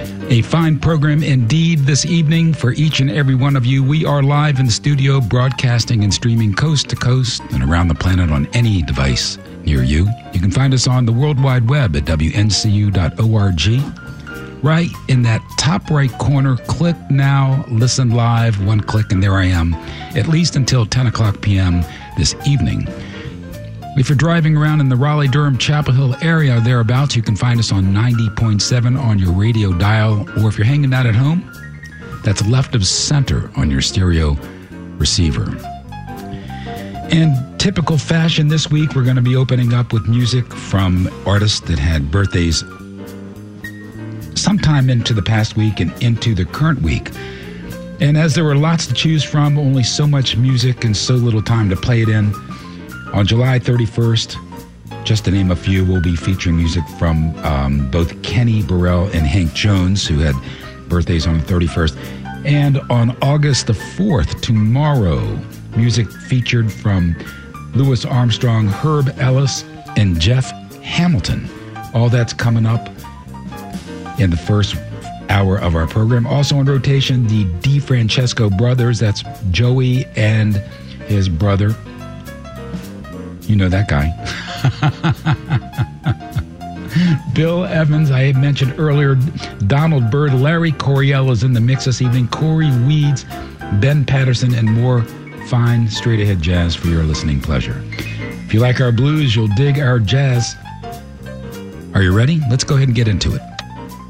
A fine program indeed this evening for each and every one of you. We are live in the studio, broadcasting and streaming coast to coast and around the planet on any device near you. You can find us on the World Wide Web at WNCU.org. Right in that top right corner, click now, listen live, one click, and there I am, at least until 10 o'clock p.m. this evening. If you're driving around in the Raleigh-Durham, Chapel Hill area or thereabouts, you can find us on 90.7 on your radio dial, or if you're hanging out at home, that's left of center on your stereo receiver. In typical fashion this week, we're going to be opening up with music from artists that had birthdays sometime into the past week and into the current week. And as there were lots to choose from, only so much music and so little time to play it in, on July 31st, just to name a few, we'll be featuring music from both Kenny Burrell and Hank Jones, who had birthdays on the 31st. And on August the 4th, tomorrow, music featured from Louis Armstrong, Herb Ellis, and Jeff Hamilton. All that's coming up in the first hour of our program. Also on rotation, the DeFrancesco brothers. That's Joey and his brother. You know that guy. Bill Evans, I had mentioned earlier. Donald Byrd, Larry Coryell is in the mix this evening. Corey Weeds, Ben Patterson, and more fine, straight-ahead jazz for your listening pleasure. If you like our blues, you'll dig our jazz. Are you ready? Let's go ahead and get into it.